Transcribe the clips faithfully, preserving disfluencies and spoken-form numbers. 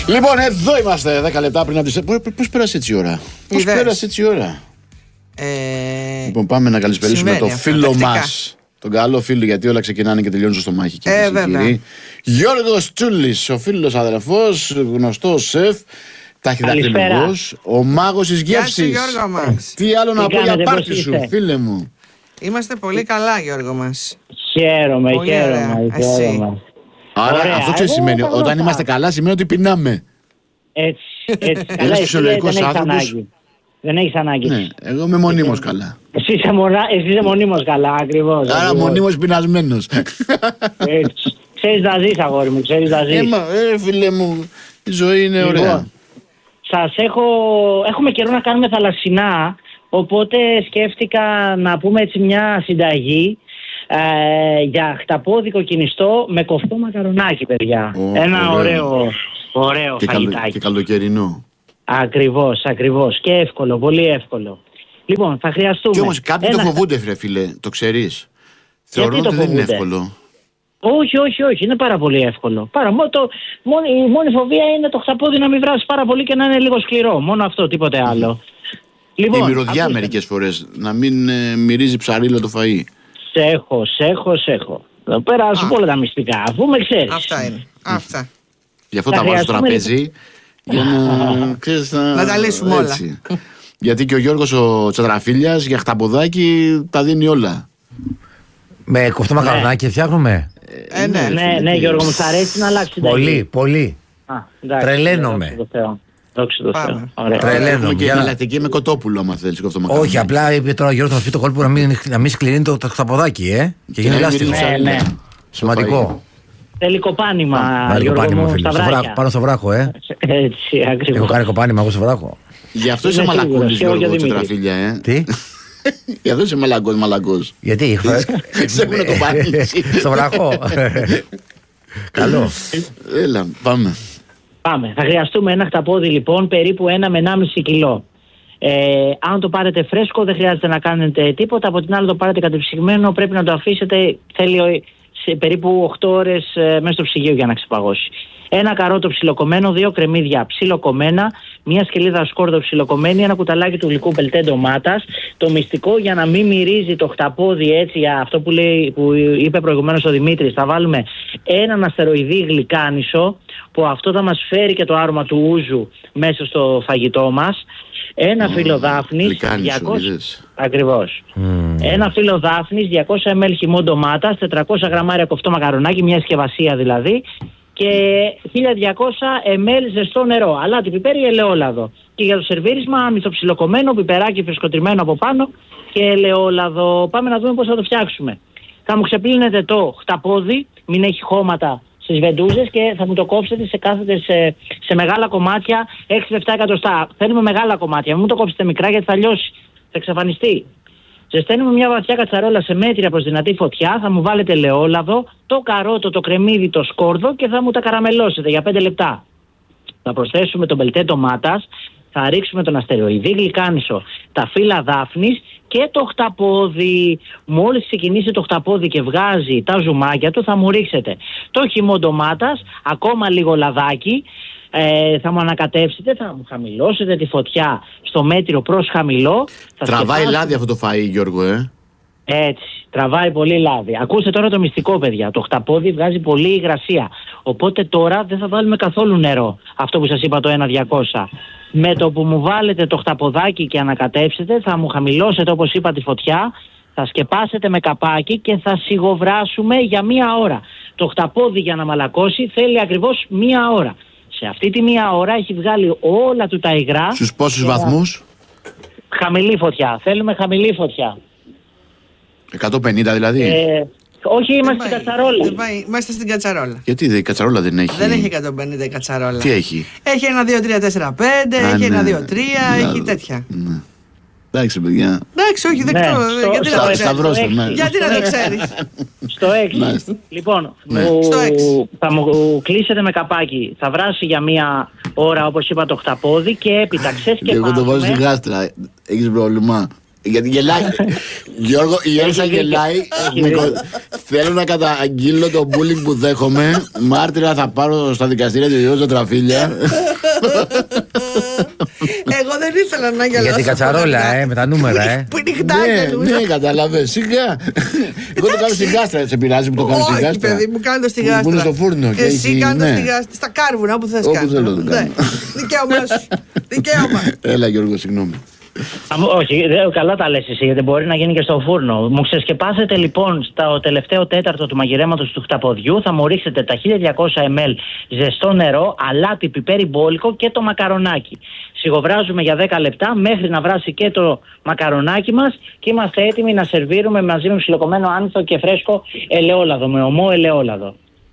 Λοιπόν, εδώ είμαστε δέκα λεπτά πριν από τις... Πώς πέρασε έτσι η ώρα? Πώς πέρασε έτσι η ώρα? Ε... Λοιπόν, πάμε να καλησπερίσουμε το φίλο τακτικά. μας. Τον καλό φίλο, γιατί όλα ξεκινάνε και τελειώνουν στο μάχη. Ε, και βέβαια. Γιώργος Τσούλης, ο φίλος αδερφός, γνωστός σεφ, ταχυδακτηλουργός, ο μάγος της Γεια σου, γεύσης. Γιώργο μας. Τι άλλο να Τι πω για κάνετε, πάρτι πώς σου, είστε? φίλε μου. Είμαστε πολύ καλά, Γιώργο μας. Χαίρομαι, Πολύ χαίρομαι. ωραία. Εσύ? χαίρομαι. Άρα Ωραία, αυτό ξέρεις εγώ σημαίνει, τα όταν γνωστά. είμαστε καλά σημαίνει ότι πεινάμε. Έτσι, έτσι. Καλά, Ένας εσύ φυσιολογικός δεν έχεις άνθρωπος. ανάγκη. Δεν έχεις ανάγκη. Ναι, εγώ είμαι μονίμως καλά. Εσύ είσαι, μονα... εσύ είσαι μονίμως καλά, ακριβώς. Άρα ακριβώς. μονίμως πεινασμένος. Έτσι. Ξέρεις να ζεις, αγόρι μου, ξέρεις να ζεις. Ε, μα, ε, φίλε μου, η ζωή είναι Λοιπόν, ωραία. Σας έχω... Έχουμε καιρό να κάνουμε θαλασσινά, οπότε σκέφτηκα να πούμε έτσι μια συνταγή ε, για χταπόδικο κινηστό με κοφτό μακαρονάκι, παιδιά. Ω, Ένα ωραίο. ωραίο, ωραίο Και, καλο, φαγητάκι. και καλοκαιρινό. Ακριβώς, ακριβώς. Και εύκολο, πολύ εύκολο. Λοιπόν, θα χρειαστούμε... Και όμως κάποιοι ένα... το φοβούνται, φίλε, φίλε, το ξέρεις. Θεωρούν το ότι δεν είναι φοβούνται? εύκολο. Όχι, όχι, όχι. Είναι πάρα πολύ εύκολο. Πάρα, μόνο το, μόνο, η μόνη φοβία είναι το χταπόδι να μην βράσει πάρα πολύ και να είναι λίγο σκληρό. Μόνο αυτό, τίποτε άλλο. Λοιπόν, Η μυρωδιά ακούστε. μερικές φορές, να μην ε, μυρίζει ψαρίλα το φαΐ. Σε έχω, σε έχω, σε έχω. Εδώ πέρα σου πω όλα τα μυστικά, αφού με ξέρεις. Αυτά είναι. Αυτά. Γι' αυτό Θα τα βάζω στο χρειαστούμε τραπέζι. Για να, ξέρεις, να, Να τα λύσουμε όλα. έτσι. Γιατί και ο Γιώργος ο Τσατραφίλιας για χταποδάκι τα δίνει όλα. Με κοφτό μακαρονάκι φτιάχνουμε. Ε, ναι. Ναι, ναι, Γιώργο μου, θα αρέσει να αλλάξει την Πολύ, πολύ. Τρελαίνομαι. Δόξα τω Θεώ. Πάμε. Ωραία. Τρελαίνομαι. Έχουμε και για να- εναλλακτική με κοτόπουλο, άμα θέλεις κοφτό μακαρονάκι. Όχι, απλά είπε τώρα ο Γιώργος να μας πει το κόλπο να μην, να μην σκληρύνει το, το χταποδάκι, ε. Και γίνει να ελάστιχο. μυρίζει Ναι, ψαρίλα. ναι. Σημαντικό. Θέλει κοπάνημα, Βάλει Γιώργο κοπάνημα, μου, φίλε. στα Στο βράχο, βράχια. πάνω στο βράχο, ε. Έτσι, Έχω ακριβώς. κάνει κοπάνημα εγώ στο βράχο. Γι' αυτό είσαι Είμαι μαλακούλης, σίγουρος, και εγώ Γιώργο και ο Δημήτρης. Τσατραφίλια, ε. Τι, Γι' αυτό είσαι μαλακός, μαλακός. γιατί έχω Σε έχουν κοπάνει. στο βράχο. Καλό. Έλα, πάμε. Πάμε. Θα χρειαστούμε ένα χταπόδι λοιπόν περίπου ένα με ενάμιση κιλό. Ε, αν το πάρετε φρέσκο δεν χρειάζεται να κάνετε τίποτα. Από την άλλη το πάρετε κατεψυγμένο, πρέπει να το αφήσετε. Θέλει σε περίπου οκτώ ώρες ε, μέσα στο ψυγείο για να ξεπαγώσει. Ένα καρότο ψιλοκομμένο, δύο κρεμμύδια ψιλοκομμένα, μια σκελίδα σκόρδο ψιλοκομμένη, ένα κουταλάκι του γλυκού μπελτέ ντομάτας. Το μυστικό για να μην μυρίζει το χταπόδι έτσι, αυτό που, λέει, που είπε προηγουμένως ο Δημήτρης, θα βάλουμε έναν αστεροειδή γλυκάνισο, που αυτό θα μας φέρει και το άρωμα του ούζου μέσα στο φαγητό μας. Ένα φύλλο δάφνης, Γλυκάνισο, είδες. ακριβώς. Ένα φύλλο δάφνης, διακόσια μιλιλίτρα χυμό ντομάτας, τετρακόσια γραμμάρια κοφτό μακαρονάκι, μια συσκευασία δηλαδή, και χίλια διακόσια μιλιλίτρα ζεστό νερό, αλάτι, πιπέρι, ελαιόλαδο. Και για το σερβίρισμα, μυθοψιλοκομμένο, πιπεράκι φρεσκοτριμμένο από πάνω και ελαιόλαδο. Πάμε να δούμε πώς θα το φτιάξουμε. Θα μου ξεπλύνετε το χταπόδι, μην έχει χώματα στις βεντούζες, και θα μου το κόψετε σε, κάθετε σε, σε μεγάλα κομμάτια, έξι με επτά εκατοστά. Θέλουμε μεγάλα κομμάτια, μην μου το κόψετε μικρά γιατί θα λιώσει, θα εξαφανιστεί. Ζεσταίνουμε μια βαθιά κατσαρόλα σε μέτρια προς δυνατή φωτιά, θα μου βάλετε ελαιόλαδο, το καρότο, το κρεμμύδι, το σκόρδο και θα μου τα καραμελώσετε για πέντε λεπτά. Θα προσθέσουμε τον μπελτέ ντομάτας, θα ρίξουμε τον αστεροειδή γλυκάνισο, τα φύλλα δάφνης και το χταπόδι. Μόλις ξεκινήσει το χταπόδι και βγάζει τα ζουμάκια του, θα μου ρίξετε το χυμό ντομάτας, ακόμα λίγο λαδάκι, ε, θα μου ανακατεύσετε, θα μου χαμηλώσετε τη φωτιά στο μέτριο προς χαμηλό. Θα Τραβάει σκεπάσετε. λάδι αυτό το φαΐ, Γιώργο, ε. Έτσι, τραβάει πολύ λάδι. Ακούστε τώρα το μυστικό, παιδιά. Το χταπόδι βγάζει πολύ υγρασία. Οπότε τώρα δεν θα βάλουμε καθόλου νερό. Αυτό που σας είπα, το ένα διακόσια. Με το που μου βάλετε το χταποδάκι και ανακατέψετε, θα μου χαμηλώσετε, όπως είπα, τη φωτιά, θα σκεπάσετε με καπάκι και θα σιγοβράσουμε για μία ώρα. Το χταπόδι για να μαλακώσει θέλει ακριβώς μία ώρα. Σε αυτή τη μία ώρα έχει βγάλει όλα του τα υγρά. Στους πόσους βαθμούς? Χαμηλή φωτιά. Θέλουμε χαμηλή φωτιά. εκατόν πενήντα δηλαδή. Ε, όχι, είμαστε στην κατσαρόλα. Δεν πάει. Είμαστε στην κατσαρόλα. Γιατί δεν, η κατσαρόλα δεν έχει. Δεν έχει εκατόν πενήντα η κατσαρόλα. Τι έχει? Έχει ένα, δύο, τρία, τέσσερα, πέντε, Α, έχει ναι. ένα, δύο, τρία, Ναι. έχει τέτοια. Ναι. Εντάξει, παιδιά. Εντάξει, όχι, Ναι, δεκτό. στο- Γιατί στο- να το στο- ξέρεις. Σταυρώστε, ναι. Γιατί να το ξέρεις. Στο έξι. Μάλιστα. Λοιπόν, Ναι. μου- Στο έξι. θα μου κλείσετε με καπάκι. Θα βράσει για μία ώρα, όπως είπα, το χταπόδι και έπειτα Και εγώ το βάζω στη ξεσκεπάζουμε. γάστρα. Έχεις πρόβλημα? Γιατί γελάει. Γιώργο, η Έλσα γελάει. Θέλω να καταγγείλω το bullying που δέχομαι. Μάρτυρα θα πάρω στα δικαστήρια τη Γιώργο Τραφίλια. Εγώ δεν ήθελα να γελάσω. Για την κατσαρόλα, ε, με τα νούμερα, ε. Που είναι χτάκια. Ναι, ναι, καταλαβαίνεις. Σιγά. Εγώ το κάνω στην γάστρα. Σε πειράζει που το κάνω στην Όχι, γάστρα? παιδί μου, κάνω το στη γάστρα. Που είναι στο φούρνο. Και εσύ κάνω το στη γάστρα. Στα κάρβουνα, όπου θες κάνω. Δικαίωμά σου. Δικαίωμα. Έλα, Γιώργο, συγγνώμη. Όχι, καλά τα λες εσύ, γιατί μπορεί να γίνει και στο φούρνο. Μου ξεσκεπάσετε λοιπόν στο τελευταίο τέταρτο του μαγειρέματος του χταποδιού, θα μου ρίξετε τα χίλια διακόσια μιλιλίτρα ζεστό νερό, αλάτι, πιπέρι μπόλικο και το μακαρονάκι. Σιγοβράζουμε για δέκα λεπτά μέχρι να βράσει και το μακαρονάκι μας και είμαστε έτοιμοι να σερβίρουμε μαζί με ψιλοκομμένο άνθο και φρέσκο ελαιόλαδο, με ομό ελαιόλαδο.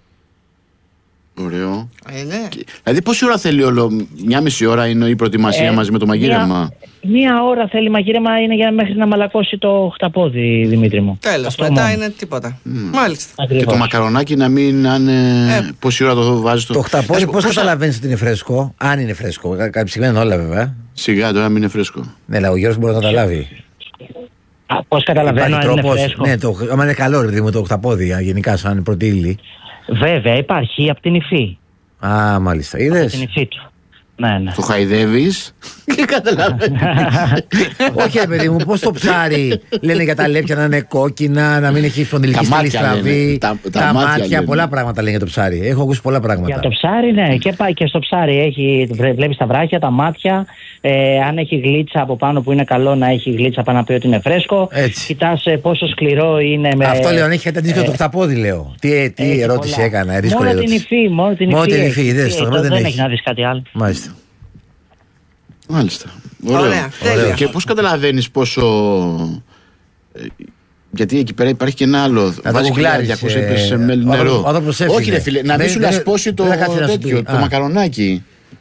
Ωραίο. Ε, ναι. Δηλαδή, πόση ώρα θέλει όλο, μια μισή ώρα είναι η προετοιμασία ε, μαζί με το μαγείρεμα? Μία, μία ώρα θέλει μαγείρεμα, είναι για μέχρι να μαλακώσει το χταπόδι, Δημήτρη μου. Τέλος, μετά μόνο. Είναι τίποτα. Mm. Μάλιστα. Ακριβώς. Και το μακαρονάκι να μην είναι. Ε, πόση ώρα το βάζει στο. Το χταπόδι, πώς καταλαβαίνεις ότι είναι φρέσκο? Αν είναι φρέσκο. Ψημένουν όλα βέβαια. Σιγά τώρα, μην είναι φρέσκο. Ναι, αλλά ο Γιώργος μπορεί να καταλάβει. Πώς καταλαβαίνω αν είναι φρέσκο? Ναι, το, άμα είναι καλό, ρε παιδί μου, το χταπόδι, γενικά, σαν πρώτη ύλη. Βέβαια, υπάρχει από την υφή. Α, μάλιστα. Είδες. Από την υφή του. Ναι, ναι. Το χαϊδεύεις και καταλαβαίνεις. Όχι, ρε παιδί μου, πώς το ψάρι λένε για τα λέπια να είναι κόκκινα, να μην έχει σπονδυλική στήλη στραβή. Τα, τα, τα μάτια, μάτια πολλά πράγματα λένε για το ψάρι. Έχω ακούσει πολλά πράγματα. Για το ψάρι, ναι, και πάει και στο ψάρι. Έχει, βλέπεις τα βράχια, τα μάτια. Ε, αν έχει γλίτσα από πάνω που είναι καλό να έχει γλίτσα πάνω να πει ότι είναι φρέσκο. Έτσι. Κοιτάς πόσο σκληρό είναι. Με, αυτό λέω, αν έχει αντίστοιχο ε, το χταπόδι, λέω. Τι, τι ερώτηση πολλά. Έκανα, δύσκολη ερώτηση. Μόνο την υφή, μόνο την υφή. Μόνο την υφή, είδες, δεν, δεν έχει να δεις κάτι άλλο. Μάλιστα. Μάλιστα. Ωραίο. Ωραία, Ωραίο. Και πώς καταλαβαίνεις πόσο. Γιατί εκεί πέρα υπάρχει και ένα άλλο. Βάζει διακόσια μιλιλίτρα νερό. Όχι, ρε φίλε, να μην σου λασπώσει το τέτοιο, το μακαρονάκι.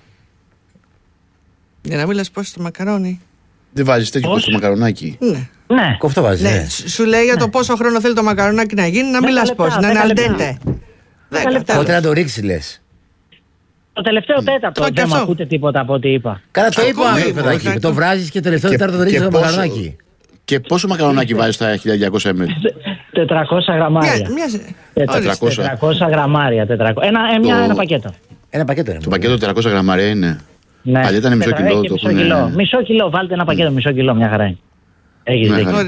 Για να μην λασπώσει το μακαρόνι. Δεν βάζεις τέτοιο στο μακαρονάκι? Ναι. Ναι. Κόφτο βάζει. Ναι. Ναι. Σου λέει για το πόσο χρόνο θέλει το μακαρονάκι να γίνει, να μην λασπώσει, να είναι αλντέντε. Πότε να το ρίξει, λες? Το τελευταίο τέταρτο. Το δεν μου ακούτε τίποτα από ό,τι είπα. Καλά, το είπα. Το βράζεις και το τελευταίο τέταρτο το ρίξεις το μακαρονάκι. Και πόσο μακαρονάκι βάζεις στα χίλια διακόσια μιλιλίτρα? τετρακόσια γραμμάρια. τετρακόσια γραμμάρια. Ένα πακέτο. Ένα πακέτο. Το πακέτο τετρακόσια γραμμάρια είναι. Ναι. Παλιά ήταν μισό κιλό. Το μισό, κιλό. μισό κιλό, βάλτε ένα πακέτο μισό κιλό, μια χαρά είναι. Έχεις δίκιο.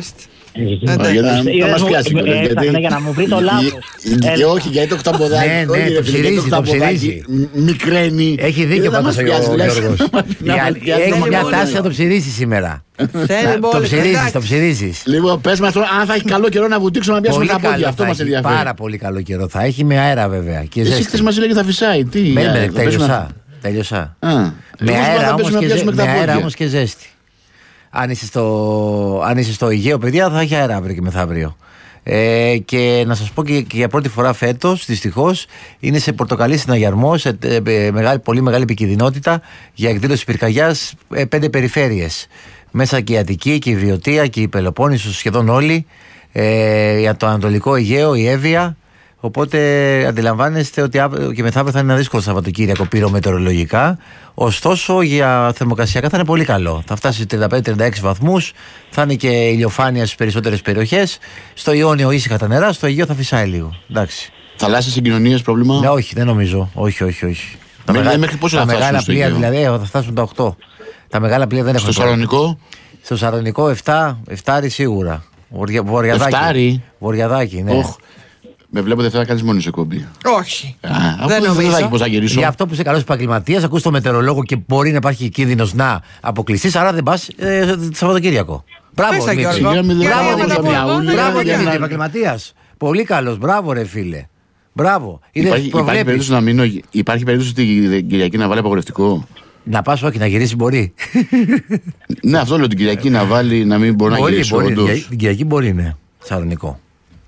Θα μας πιάσει. Για να μου βρει το λάθος. Όχι, γιατί το χταμποδάκι. Ναι, ναι, το ψηρίζει, το ψηρίζει. Μικραίνει. Έχει δίκιο πάντως ο Γιώργος. Έχει μια τάση να το ψηρίσει σήμερα. Το ψηρίζεις, το ψηρίζεις. Λοιπόν, πες μας τώρα, αν θα έχει καλό καιρό να βουτήξουμε να πιάσουμε τα πόδια. Αυτό μας ενδιαφέρει. Πάρα πολύ καλό καιρό. Θα έχει με αέρα βέβαια. Εσύ χθες μας έλεγε θα φυσάει. Τέλειωσα. Τέλειωσα. Με αέρα όμως και ζέστη. Αν είσαι, στο, αν είσαι στο Αιγαίο, παιδιά, θα έχει αέρα αύριο και μεθαύριο. Ε, και να σας πω και, και για πρώτη φορά φέτος, δυστυχώς, είναι σε πορτοκαλί συναγερμό, σε ε, μεγάλη, πολύ μεγάλη επικινδυνότητα για εκδήλωση πυρκαγιάς ε, πέντε περιφέρειες. Μέσα και η Αττική και η Βιωτία και η Πελοπόννησος, σχεδόν όλοι. Ε, για το Ανατολικό Αιγαίο, η Εύβοια. Οπότε αντιλαμβάνεστε ότι αύριο και μεθαύριο θα είναι ένα δύσκολο Σαββατοκύριακο πυρομετεωρολογικά. Ωστόσο για θερμοκρασιακά θα είναι πολύ καλό. Θα φτάσει τριάντα πέντε τριάντα έξι βαθμούς. Θα είναι και ηλιοφάνεια στις περισσότερες περιοχές. Στο Ιόνιο ήσυχα τα νερά, στο Αιγαίο θα φυσάει λίγο. Εντάξει. Θαλάσσιες συγκοινωνίες πρόβλημα? Ναι, όχι, δεν νομίζω. Όχι, όχι, όχι. Τα μεγάλα, μέχρι πόσο τα θα μεγάλα πλοία δηλαδή θα φτάσουν τα οκτώ. Τα μεγάλα πλοία δεν έχουν. Στο Σαρονικό? Στο Σαρονικό επτά, επτάρι σίγουρα. Βορειαδάκι. Βορειαδάκι, ναι. Oh. Με βλέπω Δευτέρα να κάνεις μόνη σου εκπομπή. Όχι. Α, δεν νομίζω. Δεν θα πώς θα γυρίσω. Για αυτό που είσαι καλός επαγγελματίας, ακούς το μετεωρολόγο και μπορεί να υπάρχει κίνδυνος να αποκλειστείς, άρα δεν πας ε, το Σαββατοκύριακο. Μπράβο, Δημήτρη. Μπράβο, Δημήτρη, επαγγελματίας. Πολύ καλός, μπράβο, ρε φίλε. Μπράβο. Υπάρχει, υπάρχει, περίπτωση να μείνω, υπάρχει περίπτωση την Κυριακή να βάλει απογορευτικό? Να πας, όχι, να γυρίσει μπορεί. Ναι, αυτό λέω, την Κυριακή να βάλει, να μην μπορεί να γυρίσει. Την Κυριακή μπορεί, ναι. Σαρονικό.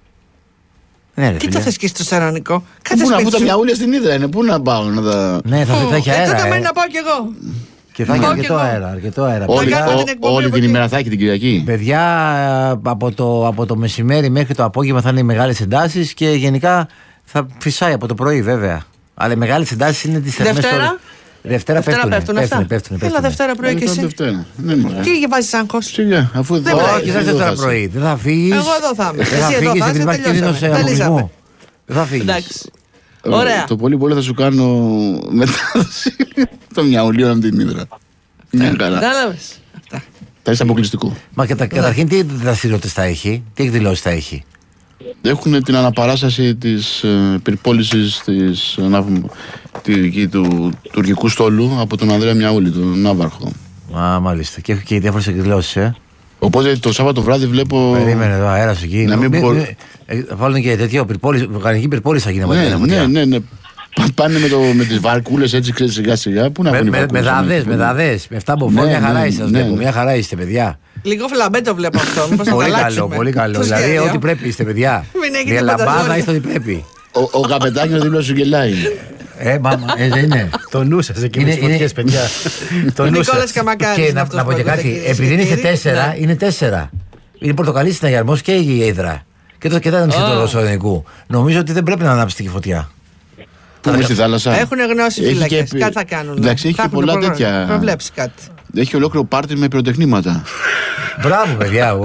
Ναι, τι το θες και στο Σαρονικό? Πού να πού τα μυαούλια στην Ύδρα είναι, πού να πάω να τα. Ναι, θα, θα έχει αέρα. Ε, τότε μένει να πάω κι εγώ. Και θα έχει αρκετό αέρα, αρκετό αέρα. Όλη, ό, όλη την ημέρα θα έχει την Κυριακή. Παιδιά, από το, από το μεσημέρι μέχρι το απόγευμα θα είναι οι μεγάλες εντάσεις και γενικά θα φυσάει από το πρωί βέβαια. Αλλά οι μεγάλες εντάσεις είναι τις θερμές ώρες. Δευτέρα πέφτουν. Έλα Δευτέρα πρωί και εσύ. Τι βάζεις άγχος? Αφού δεν θα Δευτέρα πρωί. Δεν θα φύγεις. Εγώ εδώ θα είμαι. Δεν θα φύγεις γιατί υπάρχει κίνδυνος αποκλεισμού. Δεν θα φύγεις. Ωραία. Το πολύ πολύ θα σου κάνω μετάδοση το μυαουλίο από την Ύδρα. Μια χαρά. Κατάλαβες. Θα είσαι αποκλειστικό. Μα καταρχήν τι δραστηριότητες θα έχει, τι εκδηλώσεις θα έχει? Έχουν την αναπαράσταση της ε, πυρπόλησης της, ε, τη, του τουρκικού στόλου από τον Ανδρέα Μιαούλη, τον Ναύαρχο. Α, μάλιστα. Και έχω και διάφορες εκδηλώσεις, ε. Οπότε το Σάββατο βράδυ βλέπω. Περίμενε εδώ, αέρας εκεί. Να μην μπορώ. Θα βάλουν και τέτοιο, οργανική πυρπόληση θα γίνει από την ναι, ναι, ναι. Πάνε με, το, με τις βαρκούλες έτσι, ξέρεις, σιγά σιγά. Πού να βγουν οι βαρκούλες. Με δαδές, με δαδές. Με αυτά που μια χαρά είστε, ναι, ναι. Μια χαρά είστε, παιδιά. Λίγο φλαμπέ το βλέπω αυτό. Πολύ καλό, πολύ καλό. Δηλαδή, ό,τι πρέπει είστε, παιδιά. Μια λαμπάδα είστε ό,τι πρέπει. Ο καπετάνιος δίπλα σου γελάει. Ε, μάμα, ε, δεν είναι. Το νου σας εκεί με τις φωτιές, παιδιά. Το νου σας. Και να πω και κάτι, επειδή είναι τέσσερα, είναι τέσσερα. Είναι πορτοκαλί συναγερμός και η Ύδρα. Και το και δεν είναι το Ρώσο Ελληνικού. Νομίζω ότι δεν πρέπει να ανάψει τη φωτιά. Πού είναι στη θάλασσα. Έχουν γνώση φυλακές. Κάτι θα κάνουν. Εντάξει, έχει και πολλά τέτοια. Προβλέψει κάτι. Έχει ολόκληρο πάρτι με πυροτεχνήματα. Μπράβο, παιδιά.